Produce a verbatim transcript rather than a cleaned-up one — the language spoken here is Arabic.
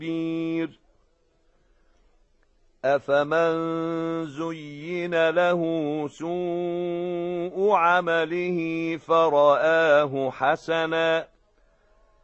كبير. أفمن زين له سوء عمله فرآه حسنا